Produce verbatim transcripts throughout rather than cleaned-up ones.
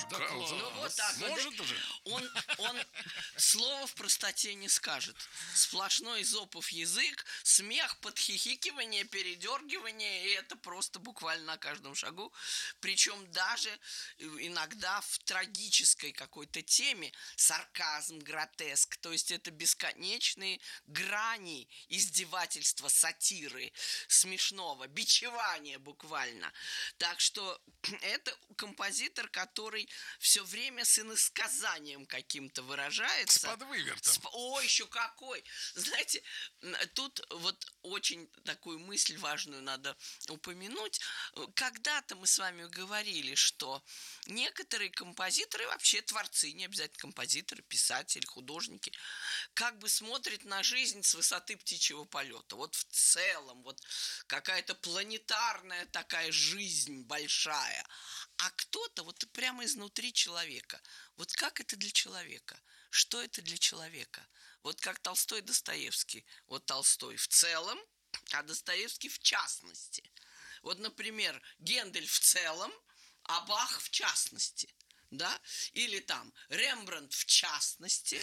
Да, да, ну вот так. Может вот, уже. Он, он слова в простоте не скажет. Сплошной зопов язык, смех, подхихикивание, передергивание, и это просто буквально на каждом шагу. Причем даже иногда в трагической какой-то теме сарказм, гротеск, то есть это бесконечные грани издевательства, сатиры, смешного, бичевания буквально. Так что это композитор, который все время с иносказанием каким-то выражается. С подвывертом. С... О, еще какой! Знаете, тут вот очень такую мысль важную надо упомянуть. Когда-то мы с вами говорили, что некоторые композиторы, вообще творцы, не обязательно композиторы, писатели, художники, как бы смотрят на жизнь с высоты птичьего полета. Вот в целом, вот какая-то планетарная такая жизнь большая. А кто-то вот прямо изнутри человека. Вот как это для человека? Что это для человека? Вот как Толстой и Достоевский. Вот Толстой в целом, а Достоевский в частности. Вот, например, Гендель в целом, а Бах в частности. Да? Или там Рембрандт в частности,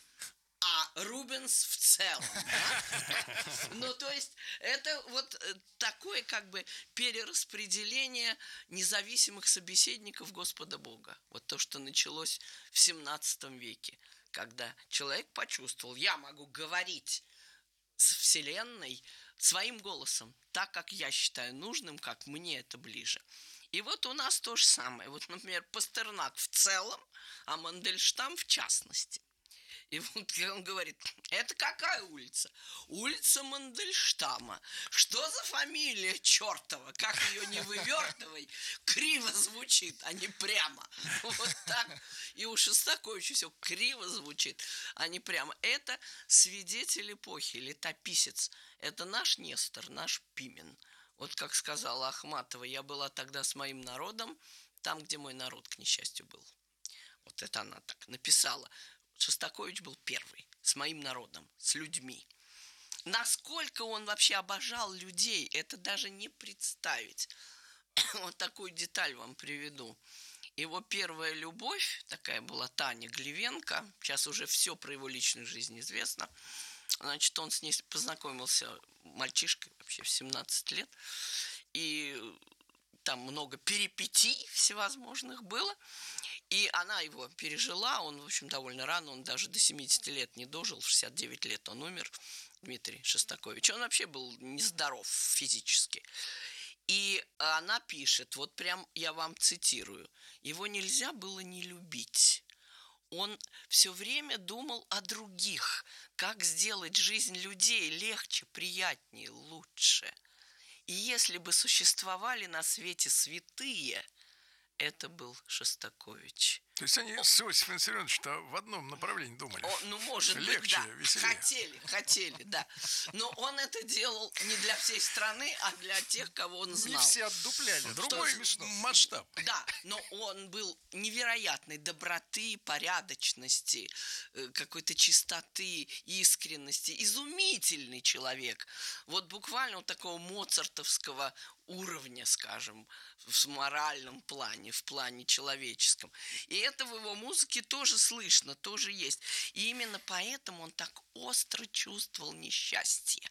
а Рубенс в целом. Да? Ну, то есть, это вот такое как бы перераспределение независимых собеседников Господа Бога. Вот то, что началось в семнадцатом веке, когда человек почувствовал, я могу говорить с Вселенной своим голосом, так, как я считаю нужным, как мне это ближе. И вот у нас то же самое. Вот, например, Пастернак в целом, а Мандельштам в частности. И вот он говорит, это какая улица? Улица Мандельштама. Что за фамилия чертова? Как ее не вывертывай, криво звучит, а не прямо. Вот так. И у Шостаковича все криво звучит, а не прямо. Это свидетель эпохи, летописец. Это наш Нестор, наш Пимен. Вот как сказала Ахматова, я была тогда с моим народом, там, где мой народ, к несчастью, был. Вот это она так написала. Шостакович был первый, с моим народом, с людьми. Насколько он вообще обожал людей, это даже не представить. Вот такую деталь вам приведу. Его первая любовь, такая была Таня Глевенко, сейчас уже все про его личную жизнь известно. Значит, он с ней познакомился мальчишкой вообще в семнадцать лет, и там много перипетий всевозможных было. И она его пережила, он, в общем, довольно рано, он даже до семидесяти лет не дожил, в шестьдесят девять лет он умер, Дмитрий Шостакович. Он вообще был нездоров физически. И она пишет, вот прям я вам цитирую, его нельзя было не любить. Он все время думал о других, как сделать жизнь людей легче, приятнее, лучше. И если бы существовали на свете святые, это был Шостакович. То есть они с Иосифом Виссарионовичем в одном направлении думали. О, ну, может Легче, быть, да. веселее. Хотели, хотели, да. Но он это делал не для всей страны, а для тех, кого он знал. Не все отдупляли. Другой масштаб. Да, но он был невероятной доброты, порядочности, какой-то чистоты, искренности. Изумительный человек. Вот буквально вот такого моцартовского уровня, скажем, в моральном плане, в плане человеческом. И это в его музыке тоже слышно, тоже есть. И именно поэтому он так остро чувствовал несчастье.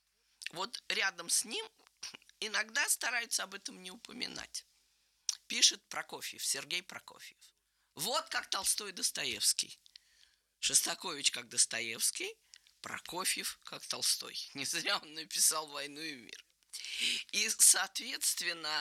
Вот рядом с ним иногда стараются об этом не упоминать. Пишет Прокофьев, Сергей Прокофьев. Вот как Толстой и Достоевский. Шостакович как Достоевский, Прокофьев как Толстой. Не зря он написал «Войну и мир». И, соответственно,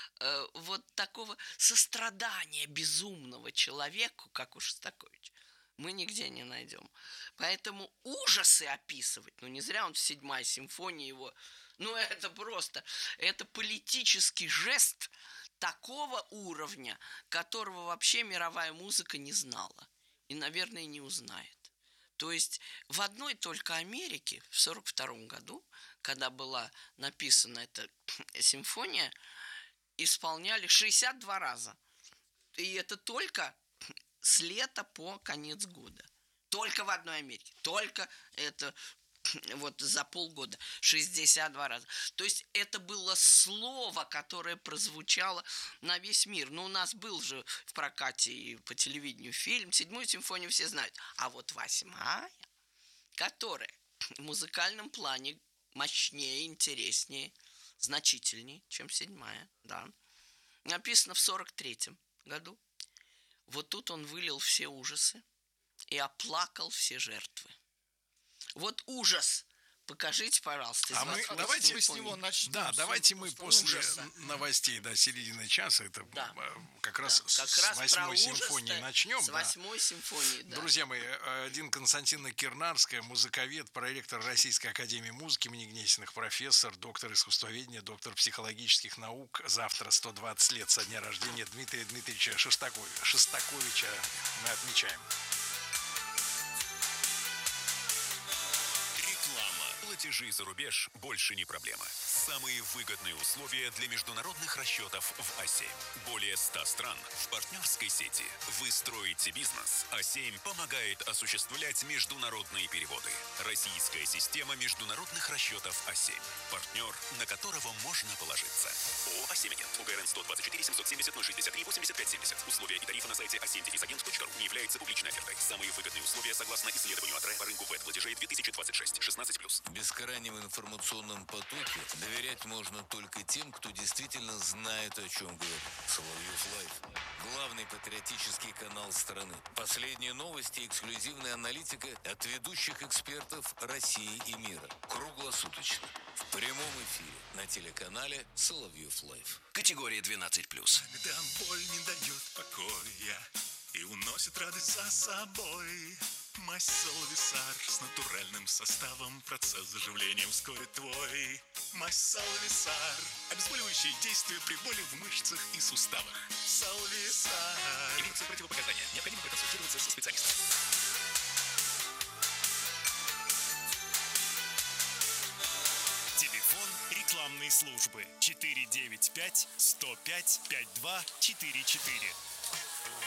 вот такого сострадания безумного человеку, как у Шостаковича, мы нигде не найдем. Поэтому ужасы описывать, ну не зря он в седьмой симфонии его, ну это просто, это политический жест такого уровня, которого вообще мировая музыка не знала и, наверное, не узнает. То есть в одной только Америке в сорок втором году, когда была написана эта симфония, исполняли шестьдесят два раза. И это только с лета по конец года. Только в одной Америке. Только это вот за полгода шестьдесят два раза. То есть это было слово, которое прозвучало на весь мир. Ну, у нас был же в прокате и по телевидению фильм «Седьмую симфонию» все знают. А вот восьмая, которая в музыкальном плане мощнее, интереснее, значительнее, чем седьмая, да, написано в сорок третьем году. Вот тут он вылил все ужасы и оплакал все жертвы. Вот ужас. Покажите, пожалуйста. А мы давайте мы с него начнем. Да, давайте мы после ужаса. новостей до середины часа, это да. как раз да. с как восьмой симфонии начнем. С восьмой да. симфонии, да. Друзья мои, Дина Константиновна Кирнарская, музыковед, проректор Российской академии музыки имени Гнесиных, профессор, доктор искусствоведения, доктор психологических наук. Завтра сто двадцать лет со дня рождения Дмитрия Дмитриевича Шостаковича. Шостаковича мы отмечаем. Платежи за рубеж больше не проблема. Самые выгодные условия для международных расчетов в А семь. Более ста стран в партнерской сети. Вы строите бизнес. А семь помогает осуществлять международные переводы. Российская система международных расчетов А семь. Партнер, на которого можно положиться. ООО «А семь Агент». УГРН сто двадцать четыре семьсот семьдесят ноль шестьдесят три восемьдесят пять семьдесят. Условия и тарифы на сайте а семь агент точка ру не являются публичной офертой. Самые выгодные условия согласно исследованию АТРЭ по рынку вэт-платежей две тысячи двадцать шесть. шестнадцать плюс. В бескрайнем информационном потоке доверять можно только тем, кто действительно знает, о чем говорит. Соловьев Лайв. Главный патриотический канал страны. Последние новости и эксклюзивная аналитика от ведущих экспертов России и мира. Круглосуточно. В прямом эфире на телеканале Соловьев Лайв. Категория двенадцать плюс. Когда боль не дает покоя и уносит радость за собой. Мазь Солвисар с натуральным составом. Процесс заживления ускорит твой. Мазь Солвисар. Обезболивающее действие при боли в мышцах и суставах. Солвисар. Имеются противопоказания. Необходимо проконсультироваться со специалистом. Телефон рекламной службы четыре девять пять сто пять пятьдесят два четыре четыре.